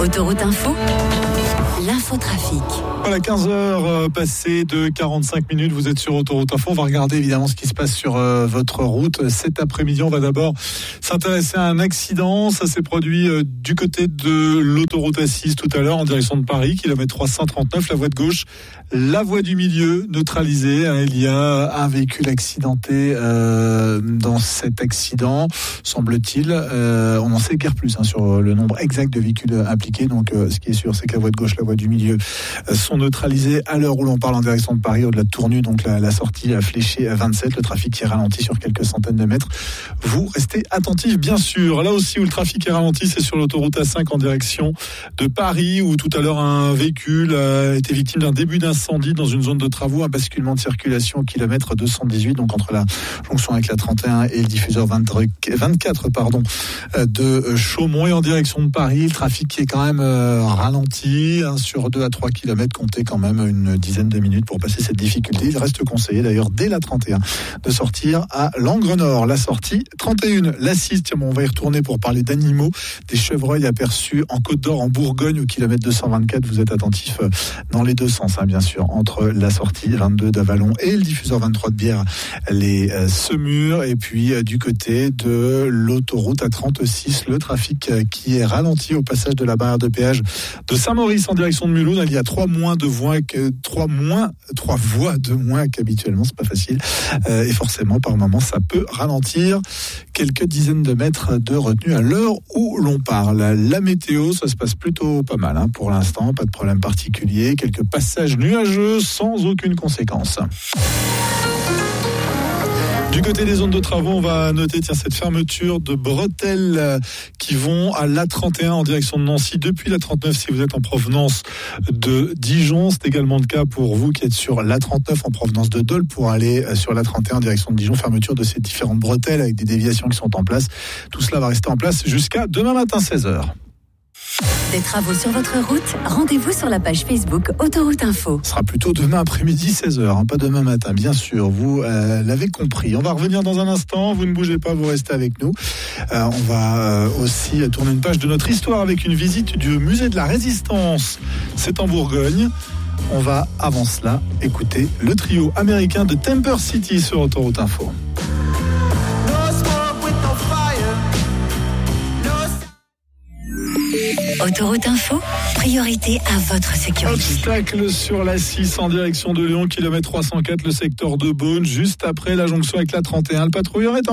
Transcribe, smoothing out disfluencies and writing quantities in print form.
Autoroute Info, l'infotrafic. Voilà, 15h passées de 45 minutes, vous êtes sur Autoroute Info. On va regarder évidemment ce qui se passe sur votre route. Cet après-midi, on va d'abord s'intéresser à un accident. Ça s'est produit du côté de l'autoroute A6 tout à l'heure, en direction de Paris, kilomètre 339, la voie de gauche, la voie du milieu neutralisée. Il y a un véhicule accidenté dans cet accident, semble-t-il. On n'en sait guère plus sur le nombre exact de véhicules impliqués. Donc, ce qui est sûr, c'est que la voie de gauche, la voie du milieu sont neutralisés à l'heure où l'on parle en direction de Paris, au-delà de Tournu, donc la sortie fléchée à 27, le trafic qui est ralenti sur quelques centaines de mètres. Vous restez attentifs, bien sûr. Là aussi où le trafic est ralenti, c'est sur l'autoroute A5 en direction de Paris, où tout à l'heure un véhicule a été victime d'un début d'incendie dans une zone de travaux, un basculement de circulation au kilomètre 218, donc entre la jonction avec la 31 et le diffuseur 24 de Chaumont. Et en direction de Paris, le trafic qui est quand même ralenti, sur 2 à 3 kilomètres, comptez quand même une dizaine de minutes pour passer cette difficulté. Il reste conseillé d'ailleurs dès la 31 de sortir à l'Angre Nord. La sortie 31, la 6, on va y retourner pour parler d'animaux, des chevreuils aperçus en Côte d'Or, en Bourgogne, au kilomètre 224. Vous êtes attentifs dans les deux sens, bien sûr, entre la sortie 22 d'Avalon et le diffuseur 23 de Bière, les Semurs. Et puis du côté de l'autoroute A36, le trafic qui est ralenti au passage de la barrière de péage de Saint-Maurice en direction de Mulhouse. Il y a trois voies de moins qu'habituellement, c'est pas facile. Et forcément, par moment, ça peut ralentir. Quelques dizaines de mètres de retenue à l'heure où l'on parle. La météo, ça se passe plutôt pas mal pour l'instant, pas de problème particulier. Quelques passages nuageux sans aucune conséquence. Du côté des zones de travaux, on va noter cette fermeture de bretelles qui vont à l'A31 en direction de Nancy depuis l'A39 si vous êtes en provenance de Dijon. C'est également le cas pour vous qui êtes sur l'A39 en provenance de Dole pour aller sur l'A31 en direction de Dijon. Fermeture de ces différentes bretelles avec des déviations qui sont en place. Tout cela va rester en place jusqu'à demain matin 16h. Des travaux sur votre route, rendez-vous sur la page Facebook Autoroute Info. Ce sera plutôt demain après-midi 16h, pas demain matin, bien sûr, vous l'avez compris. On va revenir dans un instant, vous ne bougez pas, vous restez avec nous. On va aussi tourner une page de notre histoire avec une visite du musée de la Résistance. C'est en Bourgogne. On va, avant cela, écouter le trio américain de Temper City sur Autoroute Info. Autoroute Info, priorité à votre sécurité. Obstacle sur la 6 en direction de Lyon, kilomètre 304, le secteur de Beaune, juste après la jonction avec la 31. Le patrouilleur est en